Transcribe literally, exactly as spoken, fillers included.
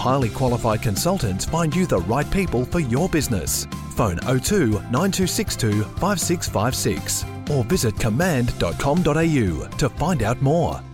highly qualified consultants find you the right people for your business. Phone oh two nine two six two five six five six or visit command dot com dot a u to find out more.